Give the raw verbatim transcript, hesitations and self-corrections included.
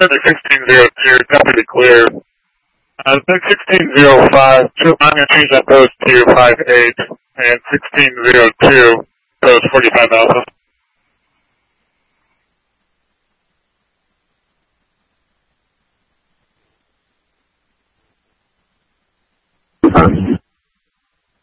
Center sixteen zero two, copy to clear. Uh, sixteen zero five, I'm going to change that post to five eight, and sixteen zero two, post forty-five Alpha.